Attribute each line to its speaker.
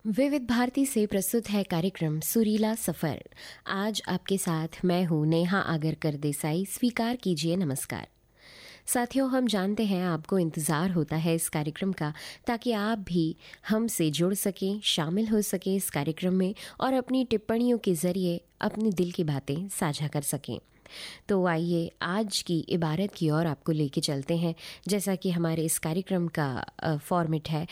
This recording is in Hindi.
Speaker 1: विविध भारती से प्रस्तुत है कार्यक्रम सुरीला सफर। आज आपके साथ मैं हूँ नेहा आगरकर देसाई। स्वीकार कीजिए नमस्कार। साथियों, हम जानते हैं आपको इंतज़ार होता है इस कार्यक्रम का, ताकि आप भी हमसे जुड़ सकें, शामिल हो सकें इस कार्यक्रम में और अपनी टिप्पणियों के ज़रिए अपने दिल की बातें साझा कर सकें। तो आइए आज की इबारत की ओर आपको लेके चलते हैं। जैसा कि हमारे इस कार्यक्रम का फॉर्मेट है